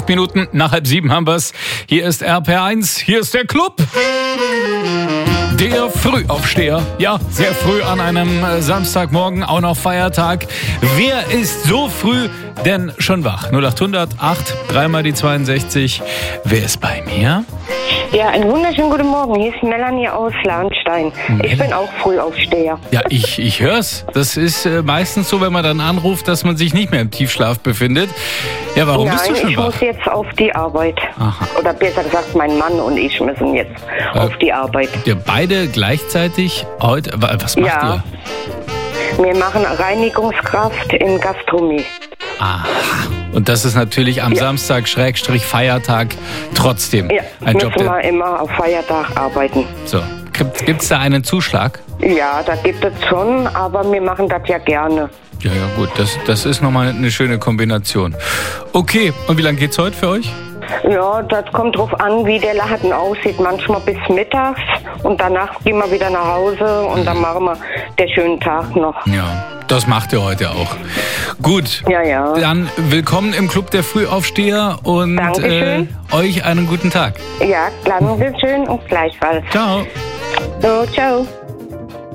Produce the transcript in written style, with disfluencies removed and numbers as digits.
8 Minuten nach 6:30 haben wir's. Hier ist RPR1, hier ist der Club. Der Frühaufsteher. Ja, sehr früh an einem Samstagmorgen, auch noch Feiertag. Wer ist so früh denn schon wach? 0800 8 3 die 62. Wer ist bei mir? Ja, einen wunderschönen guten Morgen. Hier ist Melanie aus Lahnstein. Ich bin auch Frühaufsteher. Ja, ich hör's. Das ist meistens so, wenn man dann anruft, dass man sich nicht mehr im Tiefschlaf befindet. Ja, warum bist du schon ich wach? muss jetzt auf die Arbeit. Aha. Oder besser gesagt, mein Mann und ich müssen jetzt auf die Arbeit. Ihr beide gleichzeitig heute? Was macht ihr? Wir machen Reinigungskraft in Gastronomie. Aha. Und das ist natürlich am Samstag, Feiertag, trotzdem ein Job, müssen wir immer auf Feiertag arbeiten. So, gibt's da einen Zuschlag? Ja, da gibt es schon, aber wir machen das ja gerne. Ja, gut, das ist nochmal eine schöne Kombination. Okay, und wie lange geht's heute für euch? Ja, das kommt drauf an, wie der Laden aussieht. Manchmal bis mittags und danach gehen wir wieder nach Hause und dann machen wir den schönen Tag noch. Ja, das macht ihr heute auch. Gut, Ja. Dann willkommen im Club der Frühaufsteher und Dankeschön. euch einen guten Tag. Ja, Dankeschön und gleichfalls. Ciao. So, ciao.